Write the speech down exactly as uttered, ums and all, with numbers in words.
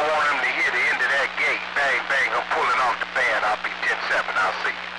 want him to hear the end of that gate. Bang, bang, I'm pulling off the van. I'll be ten seven. I'll see you.